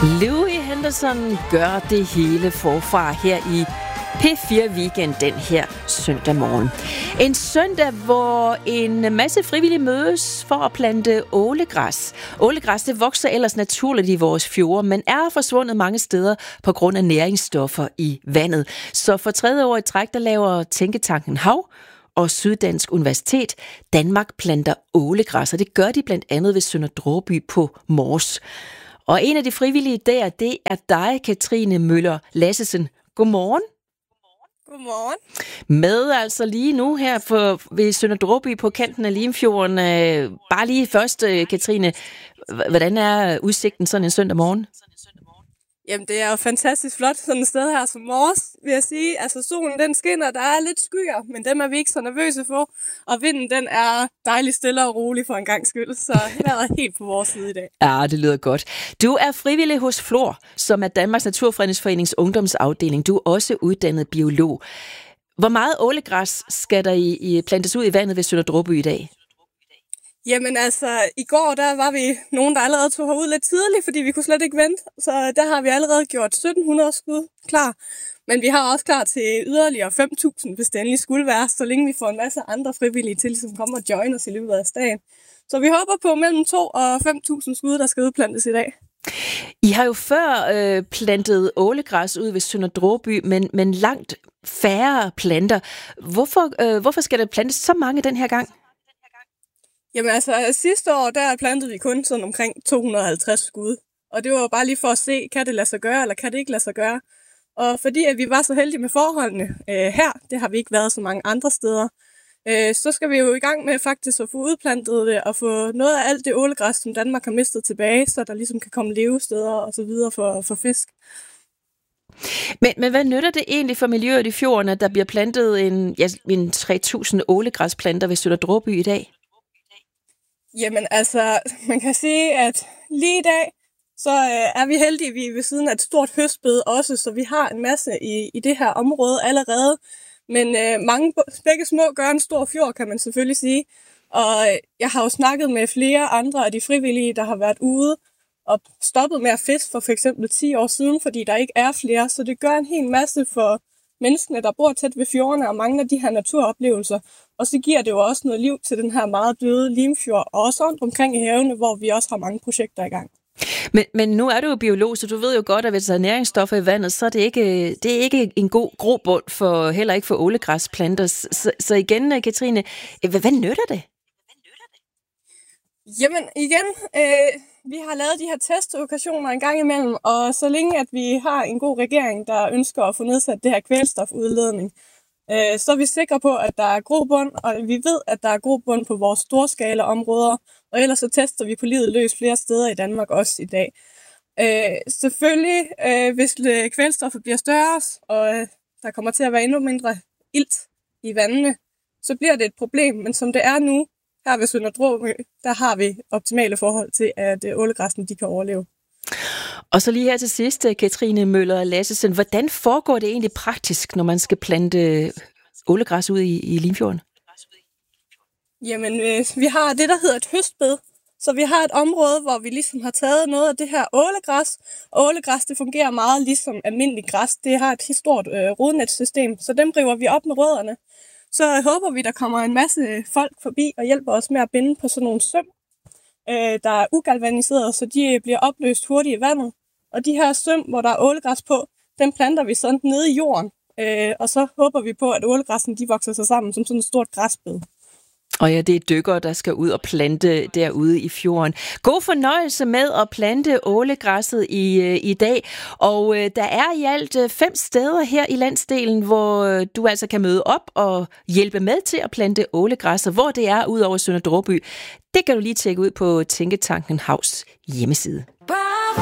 Louis Henderson gør det hele forfra her i P4 Weekend den her søndag morgen. En søndag, hvor en masse frivillige mødes for at plante ålegræs. Ålegræs, det vokser ellers naturligt i vores fjorde, men er forsvundet mange steder på grund af næringsstoffer i vandet. Så for 3. år i træk, der laver Tænketanken Hav og Syddansk Universitet Danmark planter ålegræs, og det gør de blandt andet ved Sønder Dråby på Mors. Og en af de frivillige der, det er dig, Katrine Møller Lassesen. Godmorgen. Godmorgen. Med altså lige nu her ved Sønder Dråby på kanten af Limfjorden. Bare lige først, Katrine, hvordan er udsigten sådan en søndag morgen? Jamen, det er jo fantastisk flot sådan et sted her som Mors, vil jeg sige. Altså, solen den skinner, der er lidt skyer, men dem er vi ikke så nervøse for. Og vinden, den er dejligt stille og rolig for en gang skyld, så vejret er helt på vores side i dag. Ja, det lyder godt. Du er frivillig hos Flor, som er Danmarks Naturfredningsforenings ungdomsafdeling. Du er også uddannet biolog. Hvor meget ålegræs skal der plantes ud i vandet ved Sønder Dråby i dag? Jamen altså, i går der var vi nogen, der allerede tog herud lidt tidligt, fordi vi kunne slet ikke vente. Så der har vi allerede gjort 1700 skud klar. Men vi har også klar til yderligere 5.000, hvis det endelig skulle være, så længe vi får en masse andre frivillige til, som kommer og joiner os i løbet af dagen. Så vi håber på mellem 2 og 5.000 skud, der skal udplantes i dag. I har jo før plantet ålegræs ud ved Sønder Dråby, men langt færre planter. Hvorfor skal der plantes så mange den her gang? Jamen altså, sidste år, der plantede vi kun sådan omkring 250 skud. Og det var jo bare lige for at se, kan det lade sig gøre, eller kan det ikke lade sig gøre. Og fordi at vi var så heldige med forholdene her, det har vi ikke været så mange andre steder, så skal vi jo i gang med faktisk at få udplantet det, og få noget af alt det ålegræs, som Danmark har mistet tilbage, så der ligesom kan komme levesteder og så videre for fisk. Men hvad nytter det egentlig for miljøet i fjorden, at der bliver plantet en 3.000 ålegræsplanter ved Sønder Dråby i dag? Jamen altså, man kan sige, at lige i dag, så er vi heldige, vi er ved siden af et stort høstbed også, så vi har en masse i det her område allerede. Men begge små gør en stor fjord, kan man selvfølgelig sige. Og jeg har jo snakket med flere andre af de frivillige, der har været ude og stoppet med at fiske for eksempel 10 år siden, fordi der ikke er flere. Så det gør en hel masse for menneskene, der bor tæt ved fjordene og mangler de her naturoplevelser. Og så giver det jo også noget liv til den her meget døde Limfjord, og også rundt omkring i havene, hvor vi også har mange projekter i gang. Men nu er du jo biolog, så du ved jo godt, at hvis der er næringsstoffer i vandet, så er det ikke en god grobund heller ikke for ålegræsplanter. Så igen, Katrine, hvad nytter det? Jamen igen, vi har lavet de her testlokationer en gang imellem, og så længe at vi har en god regering, der ønsker at få nedsat det her kvælstofudledning, så er vi sikre på, at der er grobund, og vi ved, at der er grobund på vores storskalaområder, og ellers så tester vi på livet løs flere steder i Danmark også i dag. Selvfølgelig, hvis kvælstoffet bliver større, og der kommer til at være endnu mindre ilt i vandene, så bliver det et problem, men som det er nu, her ved Sønder Dråby, der har vi optimale forhold til, at ålegræsene de kan overleve. Og så lige her til sidst, Katrine Møller Lassesen, hvordan foregår det egentlig praktisk, når man skal plante ålegræs ud i Limfjorden? Jamen, vi har det, der hedder et høstbed. Så vi har et område, hvor vi ligesom har taget noget af det her ålegræs. Og ålegræs, det fungerer meget ligesom almindelig græs. Det har et stort rodnetsystem, så dem river vi op med rødderne. Så håber vi, der kommer en masse folk forbi og hjælper os med at binde på sådan nogle søm, der er ugalvaniserede, så de bliver opløst hurtigt i vandet. Og de her søm, hvor der er ålegræs på, dem planter vi sådan nede i jorden. Og så håber vi på, at ålegræsene de vokser sig sammen som sådan et stort græsbed. Og ja, det er dykkere, der skal ud og plante derude i fjorden. God fornøjelse med at plante ålegræsset i dag. Og der er i alt 5 steder her i landsdelen, hvor du altså kan møde op og hjælpe med til at plante ålegræsset. Hvor det er ud over Sønder Dråby, det kan du lige tjekke ud på Tænketanken Havs hjemmeside.